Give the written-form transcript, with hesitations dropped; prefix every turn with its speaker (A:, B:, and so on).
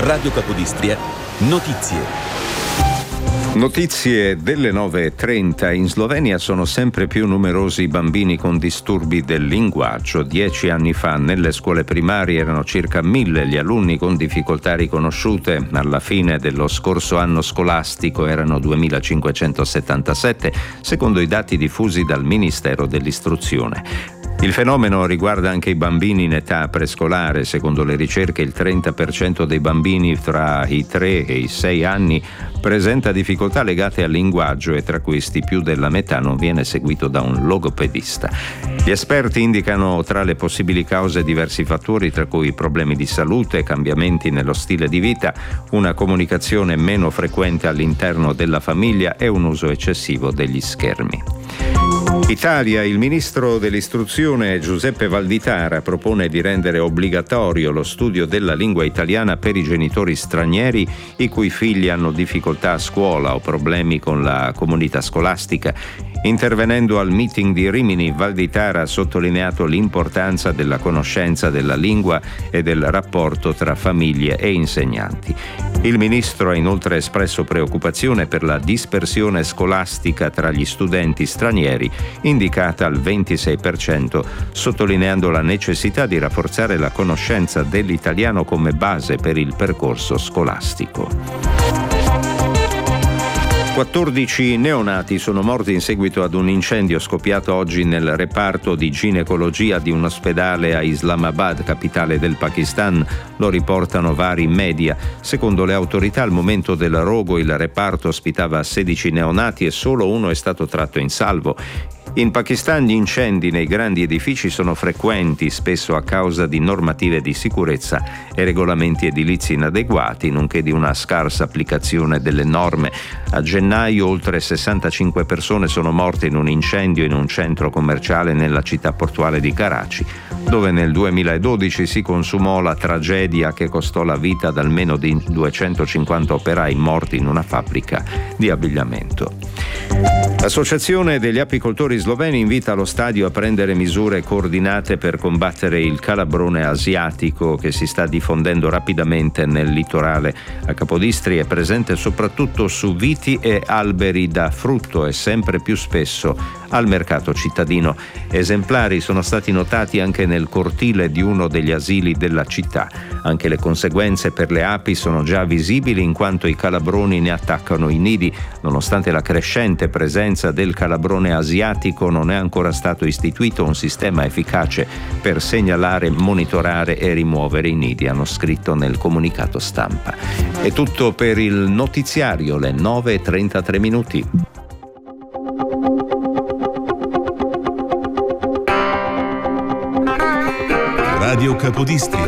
A: Radio Capodistria, notizie.
B: Notizie delle 9:30. In Slovenia sono sempre più numerosi i bambini con disturbi del linguaggio. 10 anni fa nelle scuole primarie erano circa 1.000 gli alunni con difficoltà riconosciute. Alla fine dello scorso anno scolastico erano 2.577, secondo i dati diffusi dal Ministero dell'Istruzione. Il fenomeno riguarda anche i bambini in età prescolare. Secondo le ricerche, il 30% dei bambini tra i 3 e i 6 anni presenta difficoltà legate al linguaggio e tra questi più della metà non viene seguito da un logopedista. Gli esperti indicano tra le possibili cause diversi fattori, tra cui problemi di salute, cambiamenti nello stile di vita, una comunicazione meno frequente all'interno della famiglia e un uso eccessivo degli schermi. Italia, il ministro dell'istruzione Giuseppe Valditara propone di rendere obbligatorio lo studio della lingua italiana per i genitori stranieri i cui figli hanno difficoltà a scuola o problemi con la comunità scolastica. Intervenendo al meeting di Rimini, Valditara ha sottolineato l'importanza della conoscenza della lingua e del rapporto tra famiglie e insegnanti. Il ministro ha inoltre espresso preoccupazione per la dispersione scolastica tra gli studenti stranieri, indicata al 26%, sottolineando la necessità di rafforzare la conoscenza dell'italiano come base per il percorso scolastico. 14 neonati sono morti in seguito ad un incendio scoppiato oggi nel reparto di ginecologia di un ospedale a Islamabad, capitale del Pakistan. Lo riportano vari media. Secondo le autorità, al momento del rogo il reparto ospitava 16 neonati e solo uno è stato tratto in salvo. In Pakistan gli incendi nei grandi edifici sono frequenti, spesso a causa di normative di sicurezza e regolamenti edilizi inadeguati, nonché di una scarsa applicazione delle norme. A gennaio oltre 65 persone sono morte in un incendio in un centro commerciale nella città portuale di Karachi, dove nel 2012 si consumò la tragedia che costò la vita ad almeno di 250 operai morti in una fabbrica di abbigliamento. L'Associazione degli apicoltori sloveni invita lo stadio a prendere misure coordinate per combattere il calabrone asiatico che si sta diffondendo rapidamente nel litorale. A Capodistria è presente soprattutto su viti e alberi da frutto e sempre più spesso al mercato cittadino. Esemplari sono stati notati anche nel cortile di uno degli asili della città. Anche le conseguenze per le api sono già visibili in quanto i calabroni ne attaccano i nidi. Nonostante la crescente presenza del calabrone asiatico, non è ancora stato istituito un sistema efficace per segnalare, monitorare e rimuovere i nidi, hanno scritto nel comunicato stampa. È tutto per il notiziario, le 9:33 minuti.
A: Radio Capodistria.